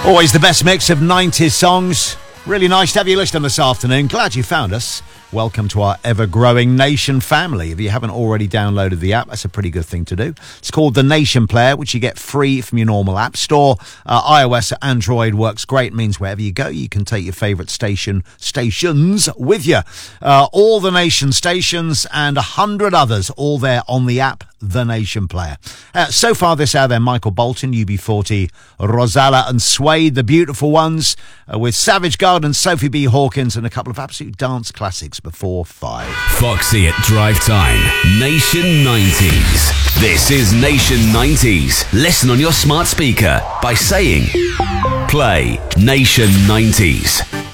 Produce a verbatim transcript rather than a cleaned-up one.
Always the best mix of nineties songs. Really nice to have you listening this afternoon. Glad you found us. Welcome to our ever-growing Nation family. If you haven't already downloaded the app, that's a pretty good thing to do. It's called the Nation Player, which you get free from your normal app store. Uh, iOS or Android works great. It means wherever you go, you can take your favourite station stations with you. Uh, all the Nation stations and a hundred others, all there on the app, the Nation Player. Uh, so far this hour, then, Michael Bolton, U B forty, Rosala and Suede, the beautiful ones, uh, with Savage Garden, Sophie B. Hawkins, and a couple of absolute dance classics before five. Foxy at Drive Time, Nation nineties. This is Nation nineties. Listen on your smart speaker by saying, play Nation nineties.